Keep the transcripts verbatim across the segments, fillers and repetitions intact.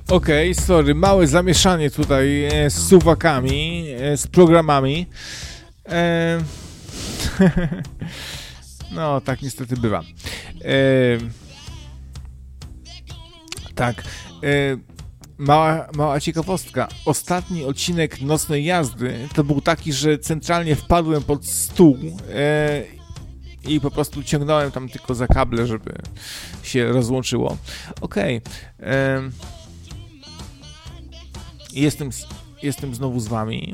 Okej, okay, sorry, małe zamieszanie tutaj e, z suwakami, e, z programami. E... no, tak niestety bywa. E... Tak. E... Mała, mała ciekawostka. Ostatni odcinek Nocnej Jazdy to był taki, że centralnie wpadłem pod stół e... i po prostu ciągnąłem tam tylko za kable, żeby się rozłączyło. Okej. Okay. E... Jestem, jestem znowu z wami.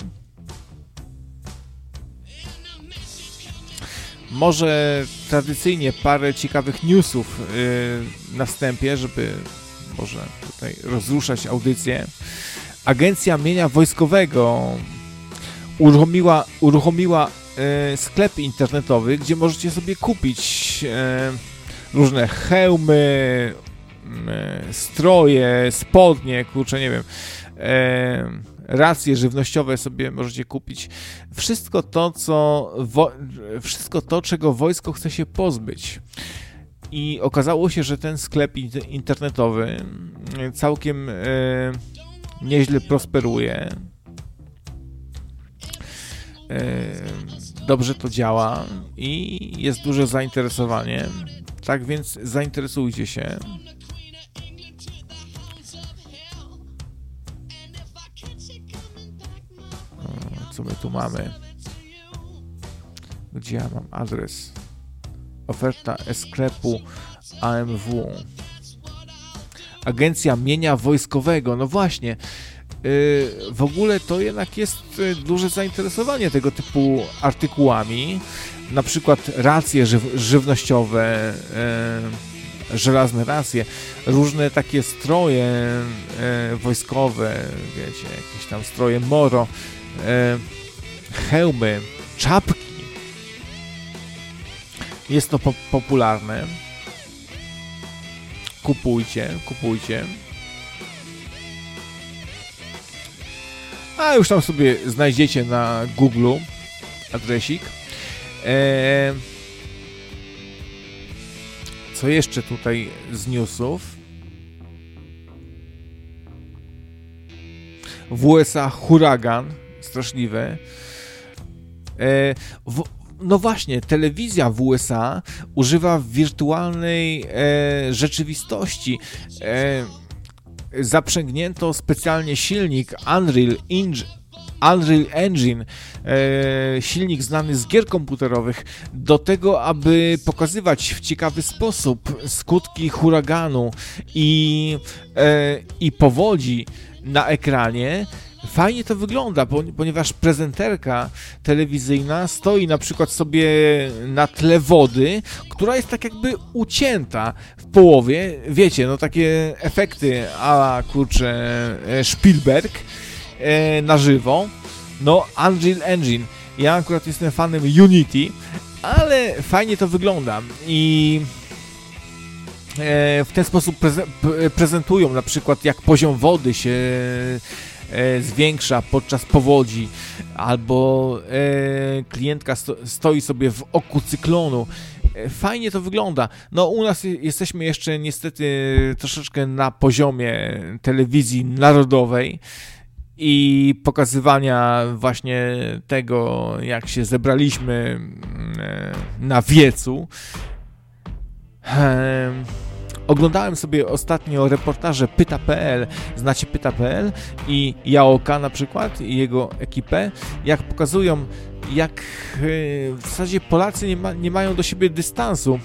Może tradycyjnie parę ciekawych newsów yy, na wstępie, żeby może tutaj rozruszać audycję. Agencja Mienia Wojskowego uruchomiła, uruchomiła yy, sklep internetowy, gdzie możecie sobie kupić yy, różne hełmy, yy, stroje, spodnie, kurczę, nie wiem, E, racje żywnościowe sobie możecie kupić. Wszystko to, co wo- wszystko to, czego wojsko chce się pozbyć. I okazało się, że ten sklep in- internetowy całkiem e, nieźle prosperuje. E, dobrze to działa i jest duże zainteresowanie. Tak więc zainteresujcie się. Co my tu mamy? Gdzie ja mam adres? Oferta sklepu A M W. Agencja Mienia Wojskowego. No właśnie. Yy, w ogóle to jednak jest duże zainteresowanie tego typu artykułami. Na przykład racje żyw- żywnościowe, yy, żelazne racje, różne takie stroje yy, wojskowe, wiecie, jakieś tam stroje moro, E, hełmy, czapki. Jest to po- popularne. Kupujcie, kupujcie. A już tam sobie znajdziecie na Google adresik. E, co jeszcze tutaj z newsów? W U S A huragan straszliwe. E, w, no właśnie, telewizja w U S A używa wirtualnej e, rzeczywistości. E, zaprzęgnięto specjalnie silnik Unreal, Inge, Unreal Engine, e, silnik znany z gier komputerowych, do tego, aby pokazywać w ciekawy sposób skutki huraganu i, e, i powodzi na ekranie. Fajnie to wygląda, ponieważ prezenterka telewizyjna stoi na przykład sobie na tle wody, która jest tak jakby ucięta w połowie. Wiecie, no takie efekty a la, kurczę, Spielberg e, na żywo. No, Unreal Engine. Ja akurat jestem fanem Unity, ale fajnie to wygląda i e, w ten sposób preze- prezentują na przykład, jak poziom wody się zwiększa podczas powodzi, albo e, klientka sto, stoi sobie w oku cyklonu. E, fajnie to wygląda. No u nas jesteśmy jeszcze niestety troszeczkę na poziomie telewizji narodowej i pokazywania właśnie tego, jak się zebraliśmy e, na wiecu. E, Oglądałem sobie ostatnio reportaże Pyta kropka pe el, znacie Pyta kropka pe el i Jaoka na przykład i jego ekipę, jak pokazują, jak w zasadzie Polacy nie, ma, nie mają do siebie dystansu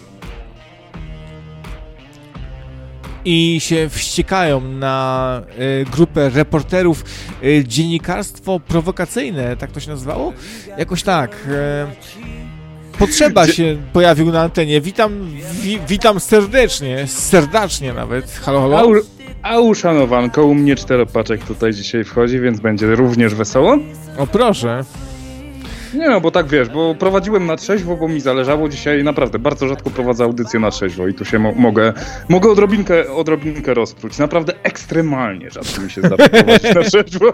i się wściekają na y, grupę reporterów. Y, dziennikarstwo prowokacyjne, tak to się nazywało? Jakoś tak. Y, Potrzeba się pojawił na antenie. Witam, wi, witam serdecznie, serdecznie nawet. Halo, halo. A, u, a uszanowanko, u mnie czteropaczek tutaj dzisiaj wchodzi, więc będzie również wesoło. O proszę. Nie no, bo tak wiesz, bo prowadziłem na trzeźwo, bo mi zależało dzisiaj, naprawdę, bardzo rzadko prowadzę audycję na trzeźwo i tu się mo- mogę, mogę odrobinkę, odrobinkę rozpróć. Naprawdę ekstremalnie rzadko mi się zdarza prowadzić na trzeźwo.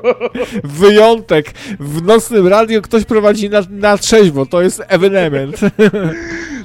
Wyjątek. W nocnym radiu ktoś prowadzi na, na trzeźwo, to jest ewenement.